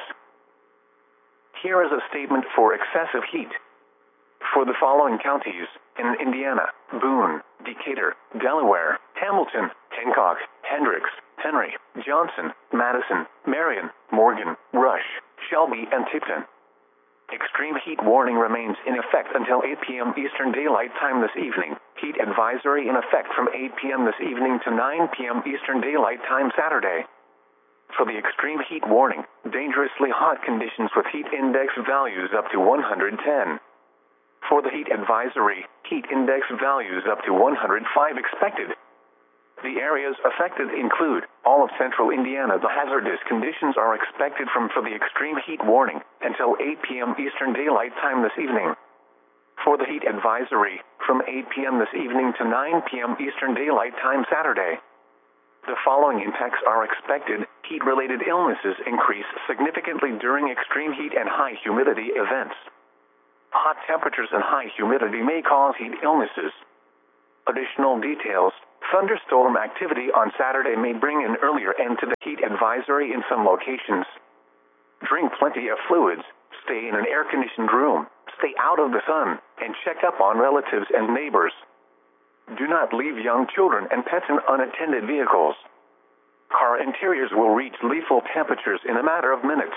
Here is a statement for excessive heat. For the following counties, in Indiana: Boone, Decatur, Delaware, Hamilton, Hancock, Hendricks, Henry, Johnson, Madison, Marion, Morgan, Rush, Shelby, and Tipton. Extreme heat warning remains in effect until eight p m Eastern Daylight Time this evening. Heat advisory in effect from eight p m this evening to nine p m Eastern Daylight Time Saturday. For the extreme heat warning, dangerously hot conditions with heat index values up to one hundred ten. For the heat advisory, heat index values up to one hundred five expected. The areas affected include all of central Indiana. The hazardous conditions are expected from for the extreme heat warning until eight p m Eastern Daylight Time this evening. For the heat advisory, from eight p m this evening to nine p m Eastern Daylight Time Saturday. The following impacts are expected. Heat-related illnesses increase significantly during extreme heat and high humidity events. Hot temperatures and high humidity may cause heat illnesses. Additional details: thunderstorm activity on Saturday may bring an earlier end to the heat advisory in some locations. Drink plenty of fluids, stay in an air-conditioned room, stay out of the sun, and check up on relatives and neighbors. Do not leave young children and pets in unattended vehicles. Car interiors will reach lethal temperatures in a matter of minutes.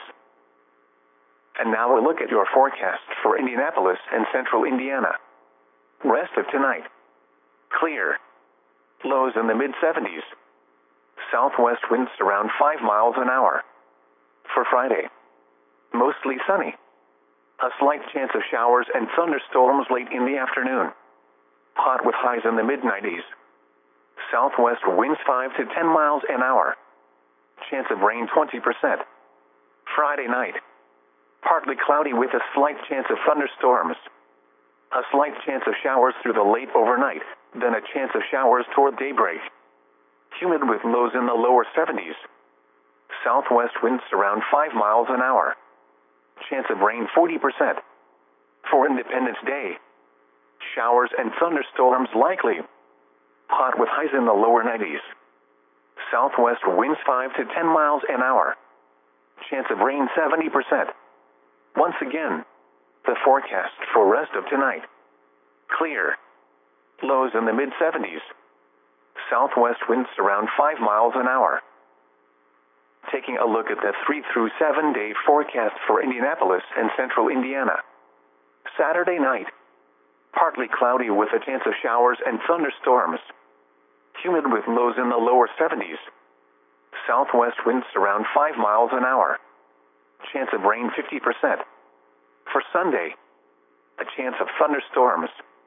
And now a look at your forecast for Indianapolis and central Indiana. Rest of tonight: clear. Lows in the mid seventies. Southwest winds around five miles an hour. For Friday: mostly sunny. A slight chance of showers and thunderstorms late in the afternoon. Hot with highs in the mid nineties. Southwest winds five to ten miles an hour. Chance of rain twenty percent. Friday night: partly cloudy with a slight chance of thunderstorms. A slight chance of showers through the late overnight, then a chance of showers toward daybreak. Humid with lows in the lower seventies. Southwest winds around five miles an hour. Chance of rain forty percent. For Independence Day: showers and thunderstorms likely. Hot with highs in the lower nineties. Southwest winds five to ten miles an hour. Chance of rain seventy percent. Once again, the forecast for rest of tonight: clear. Lows in the mid seventies. Southwest winds around five miles an hour. Taking a look at the three through seven day forecast for Indianapolis and central Indiana. Saturday night: partly cloudy with a chance of showers and thunderstorms. Humid with lows in the lower seventies. Southwest winds around five miles an hour. Chance of rain fifty percent. For Sunday: a chance of thunderstorms.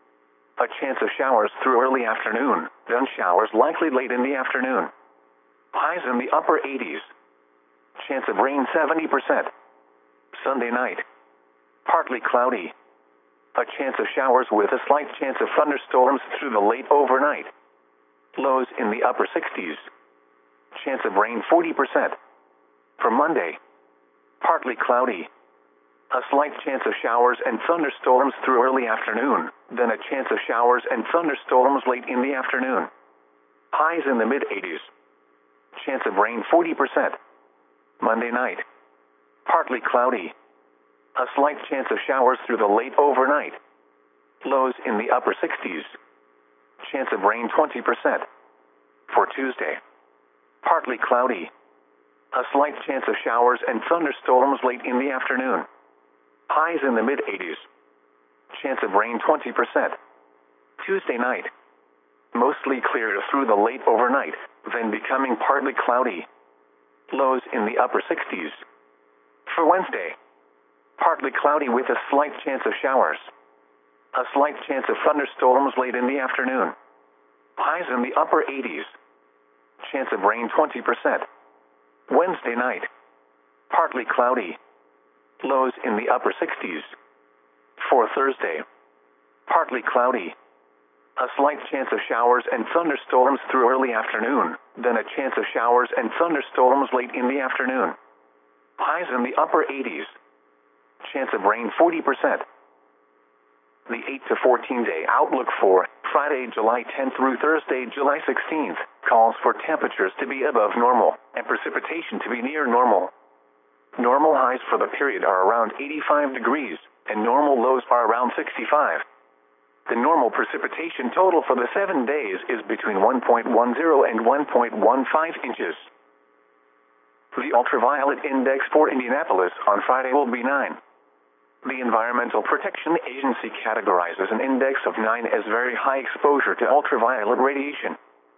A chance of showers through early afternoon, then showers likely late in the afternoon. Highs in the upper eighties. Chance of rain seventy percent. Sunday night: partly cloudy. A chance of showers with a slight chance of thunderstorms through the late overnight. Lows in the upper sixties. Chance of rain forty percent. For Monday: partly cloudy. A slight chance of showers and thunderstorms through early afternoon, then a chance of showers and thunderstorms late in the afternoon. Highs in the mid eighties. Chance of rain forty percent. Monday night: partly cloudy. A slight chance of showers through the late overnight. Lows in the upper sixties. Chance of rain twenty percent. For Tuesday: partly cloudy. A slight chance of showers and thunderstorms late in the afternoon. Highs in the mid eighties. Chance of rain twenty percent. Tuesday night: mostly clear through the late overnight, then becoming partly cloudy. Lows in the upper sixties. For Wednesday: partly cloudy with a slight chance of showers. A slight chance of thunderstorms late in the afternoon. Highs in the upper eighties. Chance of rain twenty percent. Wednesday night: partly cloudy. Lows in the upper sixties. For Thursday: partly cloudy. A slight chance of showers and thunderstorms through early afternoon, then a chance of showers and thunderstorms late in the afternoon. Highs in the upper eighties. Chance of rain forty percent. The eight to fourteen day outlook for Friday, July tenth through Thursday, July sixteenth, calls for temperatures to be above normal and precipitation to be near normal. Normal highs for the period are around eighty-five degrees, and normal lows are around sixty-five. The normal precipitation total for the seven days is between one point one zero and one point one five inches. The ultraviolet index for Indianapolis on Friday will be nine. The Environmental Protection Agency categorizes an index of nine as very high exposure to ultraviolet radiation.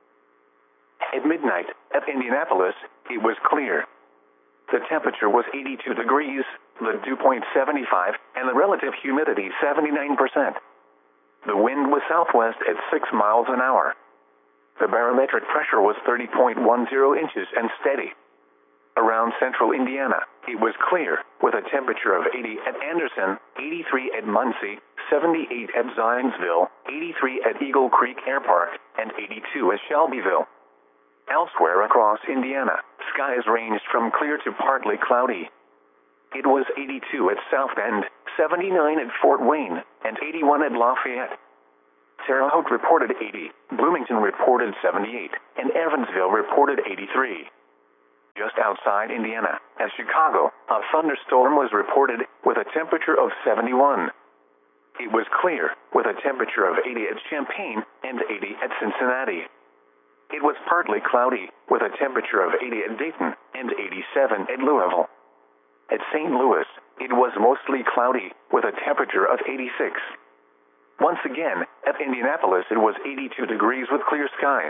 At midnight, at Indianapolis, it was clear. The temperature was eighty-two degrees, the dew point seventy-five, and the relative humidity seventy-nine percent. The wind was southwest at six miles an hour. The barometric pressure was thirty point one zero inches and steady. Around central Indiana, it was clear, with a temperature of eighty at Anderson, eighty-three at Muncie, seventy-eight at Zionsville, eighty-three at Eagle Creek Air Park, and eighty-two at Shelbyville. Elsewhere across Indiana, skies ranged from clear to partly cloudy. It was eighty-two at South Bend, seventy-nine at Fort Wayne, and eighty-one at Lafayette. Terre Haute reported eighty, Bloomington reported seventy-eight, and Evansville reported eighty-three. Just outside Indiana, at Chicago, a thunderstorm was reported, with a temperature of seventy-one. It was clear, with a temperature of eighty at Champaign and eighty at Cincinnati. It was partly cloudy, with a temperature of eighty at Dayton and eighty-seven at Louisville. At Saint Louis, it was mostly cloudy, with a temperature of eighty-six. Once again, at Indianapolis it was eighty-two degrees with clear skies.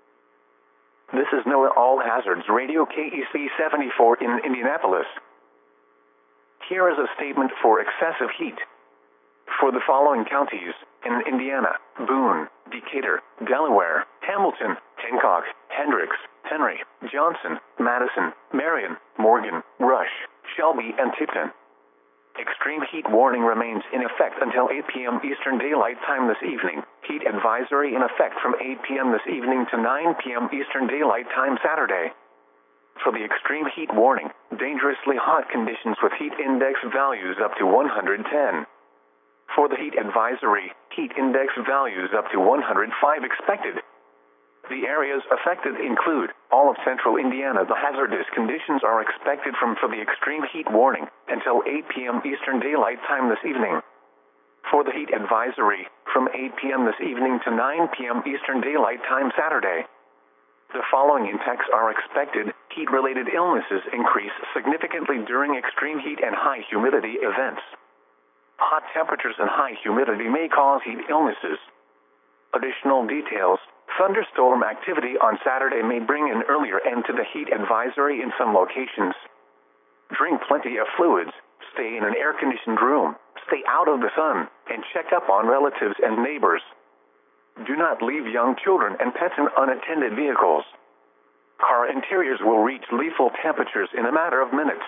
This is NOAA All Hazards Radio K E C seventy-four in Indianapolis. Here is a statement for excessive heat. For the following counties, in Indiana: Boone, Decatur, Delaware, Hamilton, Hancock, Hendricks, Henry, Johnson, Madison, Marion, Morgan, Rush, Shelby, and Tipton. Extreme heat warning remains in effect until eight p m Eastern Daylight Time this evening. Heat advisory in effect from eight p m this evening to nine p m Eastern Daylight Time Saturday. For the extreme heat warning, dangerously hot conditions with heat index values up to one hundred ten. For the heat advisory, heat index values up to one hundred five expected. The areas affected include all of central Indiana. The hazardous conditions are expected from for the extreme heat warning until eight p m Eastern Daylight Time this evening. For the heat advisory, from eight p m this evening to nine p m Eastern Daylight Time Saturday. The following impacts are expected. Heat-related illnesses increase significantly during extreme heat and high humidity events. Hot temperatures and high humidity may cause heat illnesses. Additional details: thunderstorm activity on Saturday may bring an earlier end to the heat advisory in some locations. Drink plenty of fluids, stay in an air-conditioned room, stay out of the sun, and check up on relatives and neighbors. Do not leave young children and pets in unattended vehicles. Car interiors will reach lethal temperatures in a matter of minutes.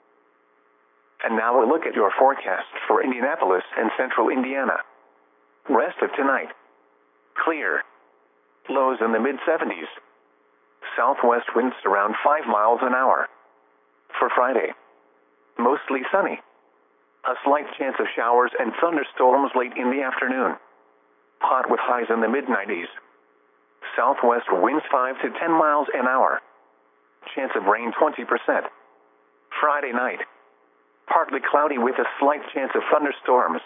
And now a look at your forecast for Indianapolis and central Indiana. Rest of tonight: clear. Lows in the mid seventies. Southwest winds around five miles an hour. For Friday, mostly sunny. A slight chance of showers and thunderstorms late in the afternoon. Hot with highs in the mid nineties. Southwest winds five to ten miles an hour. Chance of rain twenty percent. Friday night, partly cloudy with a slight chance of thunderstorms.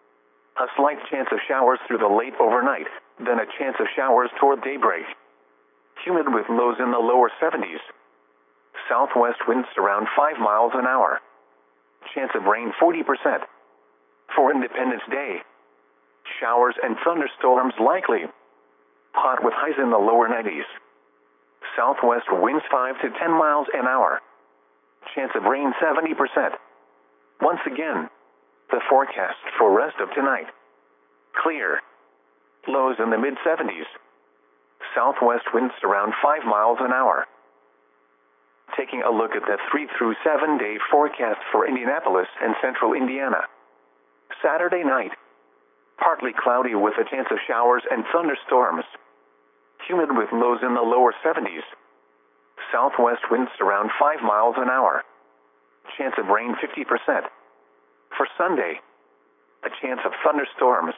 A slight chance of showers through the late overnight, then a chance of showers toward daybreak. Humid with lows in the lower seventies. Southwest winds around five miles an hour. Chance of rain forty percent. For Independence Day, showers and thunderstorms likely. Hot with highs in the lower nineties. Southwest winds five to ten miles an hour. Chance of rain seventy percent. Once again, the forecast for rest of tonight: clear. Lows in the mid seventies. Southwest winds around five miles an hour. Taking a look at the three through seven day forecast for Indianapolis and central Indiana. Saturday night, partly cloudy with a chance of showers and thunderstorms. Humid with lows in the lower seventies. Southwest winds around five miles an hour. Chance of rain fifty percent. For Sunday, a chance of thunderstorms.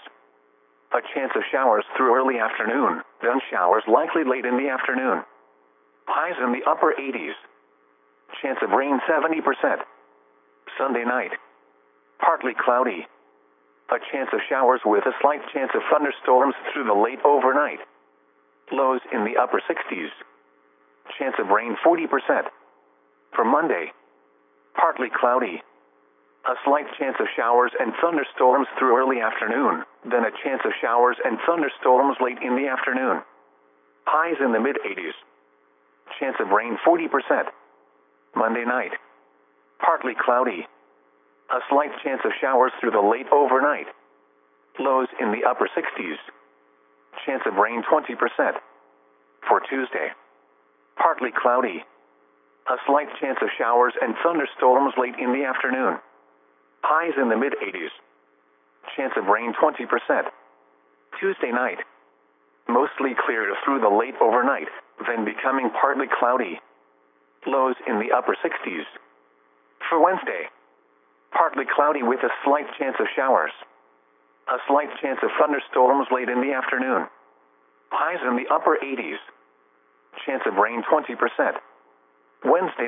A chance of showers through early afternoon, then showers likely late in the afternoon. Highs in the upper eighties. Chance of rain seventy percent. Sunday night, partly cloudy. A chance of showers with a slight chance of thunderstorms through the late overnight. Lows in the upper sixties. Chance of rain forty percent. For Monday, partly cloudy. A slight chance of showers and thunderstorms through early afternoon, then a chance of showers and thunderstorms late in the afternoon. Highs in the mid eighties. Chance of rain forty percent. Monday night, partly cloudy. A slight chance of showers through the late overnight. Lows in the upper sixties. Chance of rain twenty percent. For Tuesday, partly cloudy. A slight chance of showers and thunderstorms late in the afternoon. Highs in the mid eighties. Chance of rain twenty percent. Tuesday night, mostly clear through the late overnight, then becoming partly cloudy. Lows in the upper sixties. For Wednesday, Partly cloudy with a slight chance of showers. A slight chance of thunderstorms late in the afternoon. Highs in the upper eighties. Chance of rain twenty percent. Wednesday